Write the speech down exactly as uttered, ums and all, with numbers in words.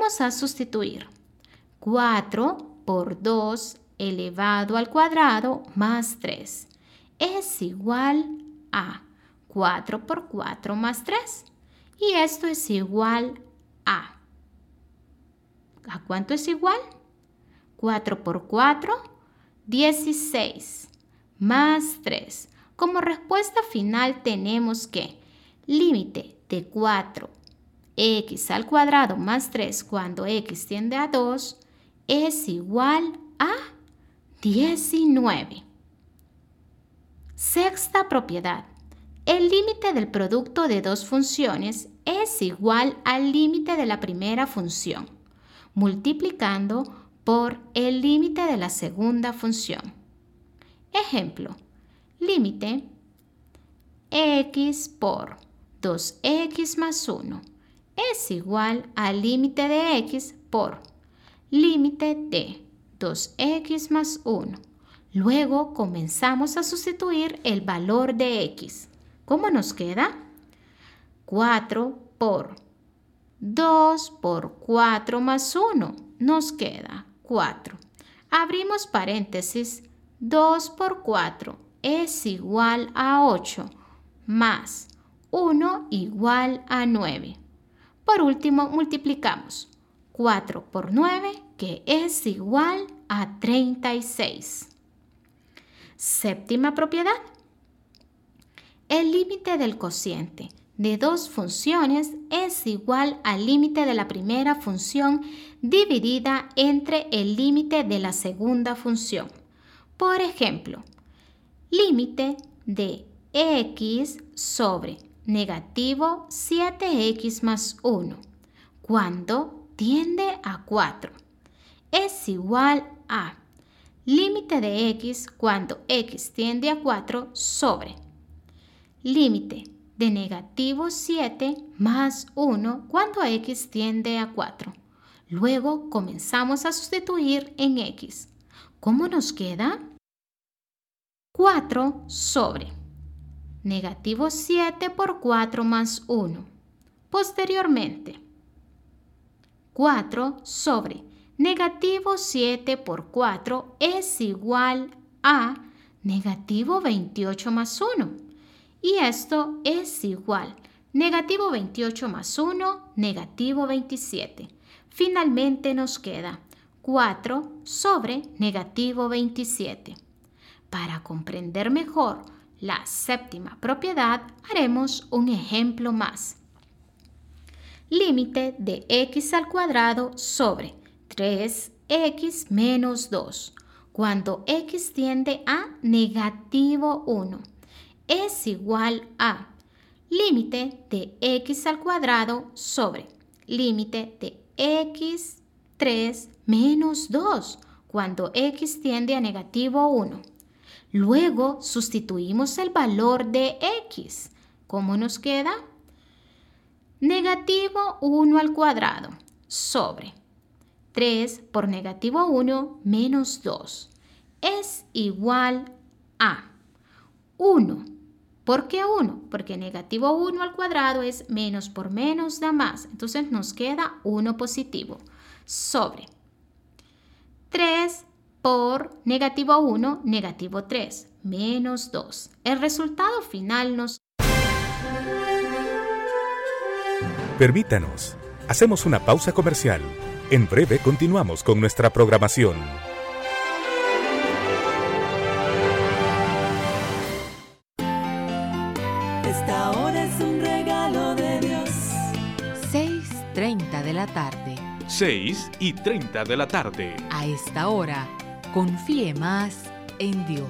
Vamos a sustituir cuatro por dos elevado al cuadrado más tres es igual a cuatro por cuatro más tres. Y esto es igual a... ¿A cuánto es igual? cuatro por cuatro, dieciséis, más tres. Como respuesta final tenemos que límite de cuatro x al cuadrado más tres cuando x tiende a dos es igual a diecinueve. Sexta propiedad. El límite del producto de dos funciones es igual al límite de la primera función, multiplicando por el límite de la segunda función. Ejemplo, límite x por dos x más uno es igual al límite de x por límite de dos x más uno. Luego comenzamos a sustituir el valor de x. ¿Cómo nos queda? cuatro por dos por cuatro más uno. Nos queda cuatro. Abrimos paréntesis. dos por cuatro es igual a ocho más uno igual a nueve. Por último, multiplicamos cuatro por nueve, que es igual a treinta y seis. Séptima propiedad. El límite del cociente de dos funciones es igual al límite de la primera función dividida entre el límite de la segunda función. Por ejemplo, límite de x sobre negativo siete x más uno cuando tiende a cuatro es igual a límite de x cuando x tiende a cuatro sobre límite de negativo siete más uno cuando x tiende a cuatro. Luego comenzamos a sustituir en x. ¿Cómo nos queda? cuatro sobre negativo siete por cuatro más uno. Posteriormente, cuatro sobre negativo siete por cuatro es igual a negativo veintiocho más uno. Y esto es igual. Negativo veintiocho más uno, negativo veintisiete. Finalmente nos queda cuatro sobre negativo veintisiete. Para comprender mejor la séptima propiedad, haremos un ejemplo más. Límite de x al cuadrado sobre tres x menos dos, cuando x tiende a negativo uno, es igual a límite de x al cuadrado sobre límite de x tres menos dos, cuando x tiende a negativo uno. Luego sustituimos el valor de x. ¿Cómo nos queda? Negativo uno al cuadrado sobre tres por negativo uno menos dos es igual a uno. ¿Por qué uno? Porque negativo uno al cuadrado es menos por menos da más. Entonces nos queda uno positivo sobre tres por negativo uno, negativo tres, menos dos. El resultado final nos... Permítanos, hacemos una pausa comercial. En breve continuamos con nuestra programación. Esta hora es un regalo de Dios. seis y treinta de la tarde. seis y treinta de la tarde. A esta hora, confíe más en Dios.